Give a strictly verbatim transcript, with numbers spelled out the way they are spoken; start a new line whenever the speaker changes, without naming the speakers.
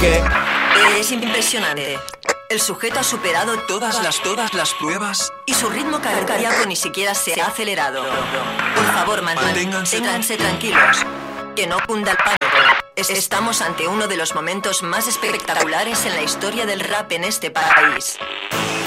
¿Qué?
Es impresionante. El sujeto ha superado
Todas las, todas las pruebas.
y su ritmo cardíaco ni siquiera se ha acelerado. Por favor, man-
Manténganse-
manténganse tranquilos. Que no cunda el pánico. Es- Estamos ante uno de los momentos más espectaculares en la historia del rap en este país.